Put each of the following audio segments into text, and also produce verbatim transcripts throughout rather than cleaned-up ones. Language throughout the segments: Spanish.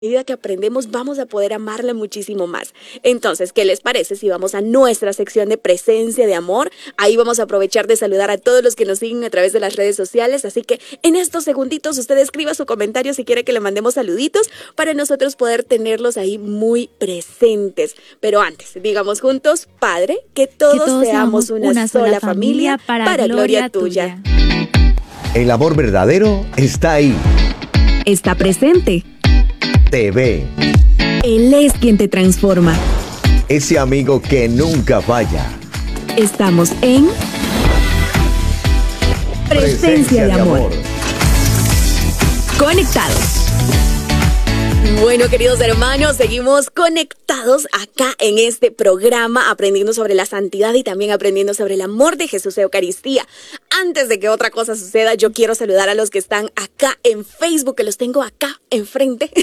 medida que aprendemos vamos a poder amarle muchísimo más. Entonces, ¿qué les parece si vamos a nuestra sección de presencia de amor? Ahí vamos a aprovechar de saludar a todos los que nos siguen a través de las redes sociales, así que en estos segunditos usted escriba su comentario si quiere que le mandemos saluditos para nosotros poder tenerlos ahí muy presentes. Pero antes, digamos juntos, Padre, que todos, que todos seamos una, una sola, sola familia, familia para, para gloria, gloria tuya. tuya. El amor verdadero está ahí. Está presente. Te ve. Él es quien te transforma. Ese amigo que nunca falla. Estamos en Presencia, Presencia de, amor. de amor. Conectados. Bueno, queridos hermanos, seguimos conectados acá en este programa, aprendiendo sobre la santidad y también aprendiendo sobre el amor de Jesús de Eucaristía. Antes de que otra cosa suceda, yo quiero saludar a los que están acá en Facebook, que los tengo acá enfrente,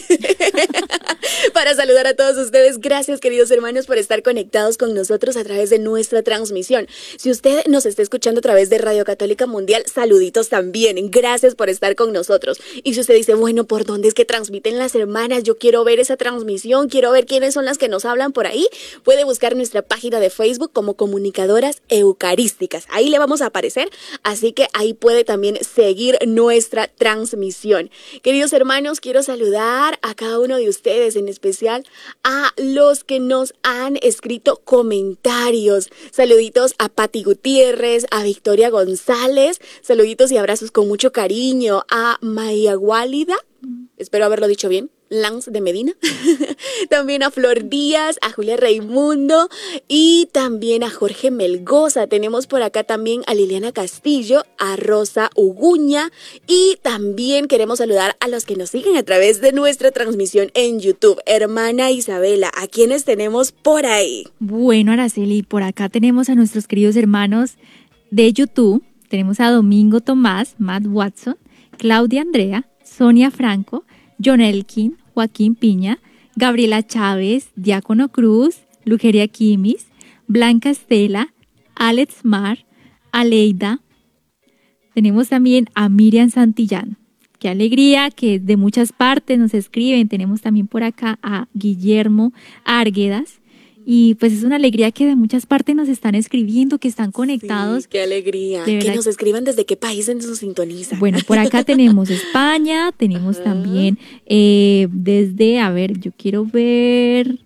para saludar a todos ustedes. Gracias, queridos hermanos, por estar conectados con nosotros a través de nuestra transmisión. Si usted nos está escuchando a través de Radio Católica Mundial, saluditos también. Gracias por estar con nosotros. Y si usted dice, bueno, ¿por dónde es que transmiten las hermanas? Yo quiero ver esa transmisión, quiero ver quiénes son las que nos hablan por ahí. Puede buscar nuestra página de Facebook como Comunicadoras Eucarísticas. Ahí le vamos a aparecer, así que ahí puede también seguir nuestra transmisión. Queridos hermanos, quiero saludar a cada uno de ustedes, en especial a los que nos han escrito comentarios. Saluditos a Pati Gutiérrez, a Victoria González, saluditos y abrazos con mucho cariño a Maya Guálida, espero haberlo dicho bien, Lance de Medina, también a Flor Díaz, a Julia Raimundo y también a Jorge Melgoza. Tenemos por acá también a Liliana Castillo, a Rosa Uguña y también queremos saludar a los que nos siguen a través de nuestra transmisión en YouTube. Hermana Isabela, ¿a quiénes tenemos por ahí? Bueno, Araceli, por acá tenemos a nuestros queridos hermanos de YouTube. Tenemos a Domingo Tomás, Matt Watson, Claudia Andrea, Sonia Franco, John Elkin, Joaquín Piña, Gabriela Chávez, Diácono Cruz, Lugeria Quimis, Blanca Estela, Alex Mar, Aleida. Tenemos también a Miriam Santillán. Qué alegría que de muchas partes nos escriben. Tenemos también por acá a Guillermo Arguedas. Y pues es una alegría que de muchas partes nos están escribiendo, que están conectados. Sí, qué alegría. Que nos escriban desde qué país nos sintonizan. Bueno, por acá tenemos España, tenemos uh-huh. también eh, desde, a ver, yo quiero ver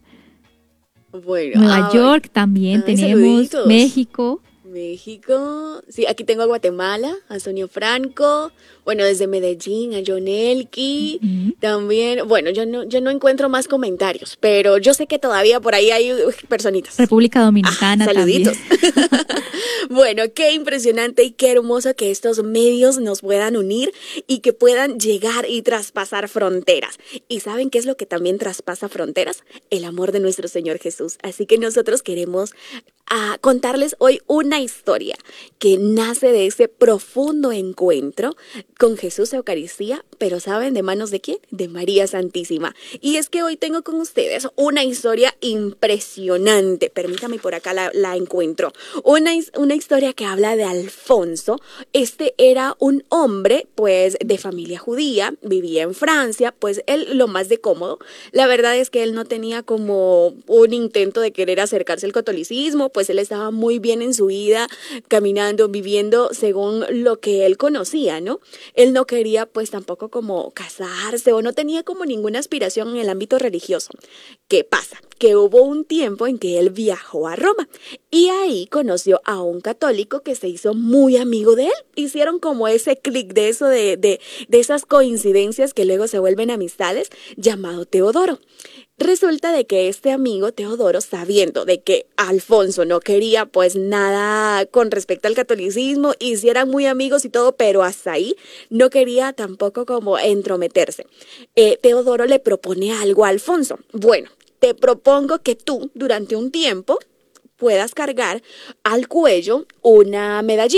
bueno, Nueva ah, York también, ah, tenemos saluditos. México. México, sí, aquí tengo a Guatemala, a Sonia Franco, bueno, desde Medellín, a John Elki, uh-huh. también, bueno, yo no, yo no encuentro más comentarios, pero yo sé que todavía por ahí hay personitas. República Dominicana ah, saluditos. También. Bueno, qué impresionante y qué hermoso que estos medios nos puedan unir y que puedan llegar y traspasar fronteras. ¿Y saben qué es lo que también traspasa fronteras? El amor de nuestro Señor Jesús. Así que nosotros queremos a contarles hoy una historia que nace de ese profundo encuentro con Jesús de Eucaristía, pero ¿saben de manos de quién? De María Santísima. Y es que hoy tengo con ustedes una historia impresionante. Permítame, por acá la, la encuentro. Una, una historia que habla de Alfonso. Este era un hombre, pues, de familia judía, vivía en Francia, pues él lo más de cómodo. La verdad es que él no tenía como un intento de querer acercarse al catolicismo, pues él estaba muy bien en su vida, caminando, viviendo según lo que él conocía, ¿no? Él no quería pues tampoco como casarse o no tenía como ninguna aspiración en el ámbito religioso. ¿Qué pasa? Que hubo un tiempo en que él viajó a Roma y ahí conoció a un católico que se hizo muy amigo de él. Hicieron como ese clic de eso, de, de, de esas coincidencias que luego se vuelven amistades, llamado Teodoro. Resulta de que este amigo Teodoro, sabiendo de que Alfonso no quería pues nada con respecto al catolicismo, y si eran muy amigos y todo, pero hasta ahí no quería tampoco como entrometerse. Eh, Teodoro le propone algo a Alfonso. Bueno, te propongo que tú durante un tiempo puedas cargar al cuello una medallita.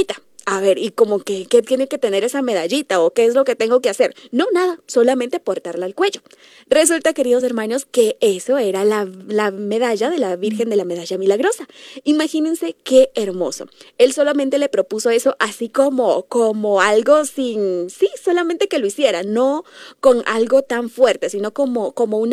A ver, ¿y como que qué tiene que tener esa medallita o qué es lo que tengo que hacer? No, nada, solamente portarla al cuello. Resulta, queridos hermanos, que eso era la, la medalla de la Virgen de la Medalla Milagrosa. Imagínense qué hermoso. Él solamente le propuso eso así como, como algo sin, sí, solamente que lo hiciera, no con algo tan fuerte, sino como, como una